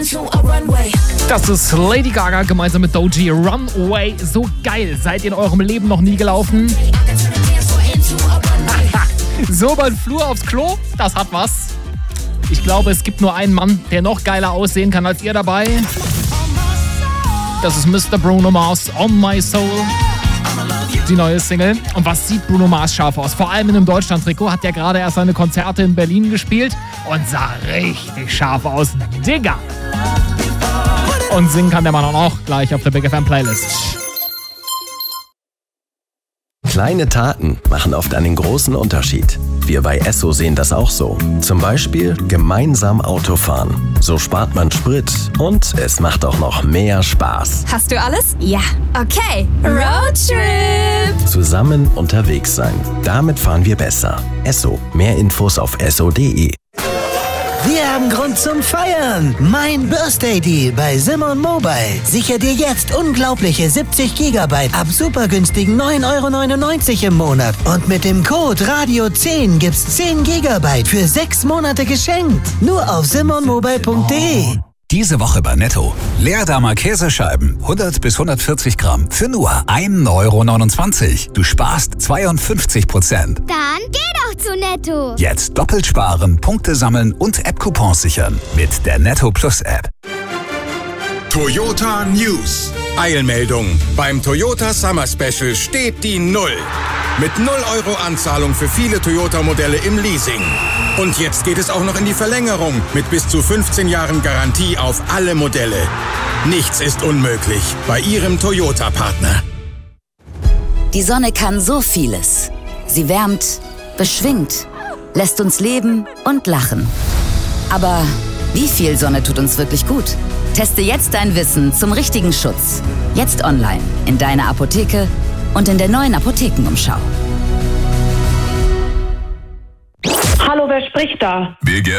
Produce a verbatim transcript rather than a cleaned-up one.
Das ist Lady Gaga gemeinsam mit Doji. Runway, so geil. Seid ihr in eurem Leben noch nie gelaufen? So beim Flur aufs Klo, das hat was. Ich glaube, es gibt nur einen Mann, der noch geiler aussehen kann als ihr dabei. Das ist Mister Bruno Mars, On My Soul. Die neue Single. Und was sieht Bruno Mars scharf aus? Vor allem in einem Deutschland-Trikot. Hat ja gerade erst seine Konzerte in Berlin gespielt und sah richtig scharf aus. Digga! Und singen kann der Mann auch noch gleich auf der Big F M Playlist. Kleine Taten machen oft einen großen Unterschied. Wir bei Esso sehen das auch so. Zum Beispiel gemeinsam Auto fahren. So spart man Sprit und es macht auch noch mehr Spaß. Hast du alles? Ja. Okay. Roadtrip! Zusammen unterwegs sein. Damit fahren wir besser. Esso. Mehr Infos auf esso punkt de. Wir haben Grund zum Feiern. Mein Birthday Deal bei Simon Mobile. Sicher dir jetzt unglaubliche siebzig Gigabyte ab super günstigen neun Euro neunundneunzig im Monat. Und mit dem Code Radio zehn gibt's zehn Gigabyte für sechs Monate geschenkt. Nur auf simon mobile punkt de. Diese Woche bei Netto. Leerdammer Käsescheiben, hundert bis hundertvierzig Gramm für nur ein Euro neunundzwanzig. Du sparst zweiundfünfzig Prozent. Dann geh doch zu Netto. Jetzt doppelt sparen, Punkte sammeln und App-Coupons sichern mit der Netto Plus App. Toyota News. Eilmeldung. Beim Toyota Summer Special steht die Null. Mit null Euro Anzahlung für viele Toyota-Modelle im Leasing. Und jetzt geht es auch noch in die Verlängerung mit bis zu fünfzehn Jahren Garantie auf alle Modelle. Nichts ist unmöglich bei Ihrem Toyota-Partner. Die Sonne kann so vieles. Sie wärmt, beschwingt, lässt uns leben und lachen. Aber wie viel Sonne tut uns wirklich gut? Teste jetzt dein Wissen zum richtigen Schutz. Jetzt online, in deiner Apotheke und in der neuen Apothekenumschau. Hallo, wer spricht da? Big